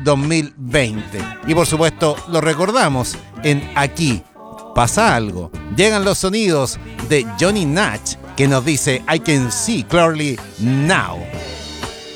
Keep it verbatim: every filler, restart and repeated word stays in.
dos mil veinte. Y por supuesto lo recordamos en Aquí Pasa Algo. Llegan los sonidos de Johnny Nash, que nos dice I can see clearly now.